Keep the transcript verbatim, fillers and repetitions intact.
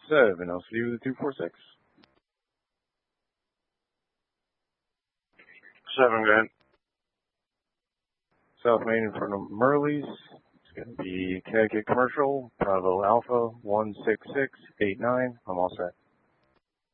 Seven, I'll see you with the two four six. Seven, go ahead. South Main in front of Murley's. It's going to be Connecticut Commercial, Bravo Alpha, one six six eight nine. I'm all set.